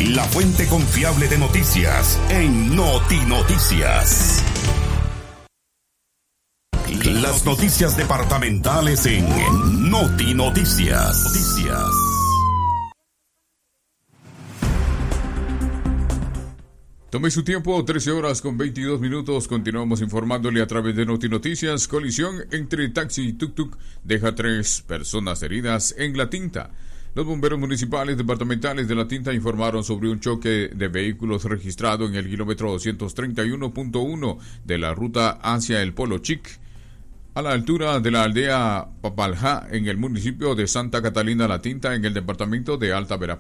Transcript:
La fuente confiable de noticias en Notinoticias. Las noticias departamentales en Notinoticias. Tome su tiempo, 13 horas con 22 minutos. Continuamos informándole a través de Notinoticias. Colisión entre taxi y tuk-tuk deja 3 personas heridas en La Tinta. Los bomberos municipales departamentales de La Tinta informaron sobre un choque de vehículos registrado en el kilómetro 231.1 de la ruta hacia el Polo Chic, a la altura de la aldea Papaljá, en el municipio de Santa Catalina La Tinta, en el departamento de Alta Verapaz.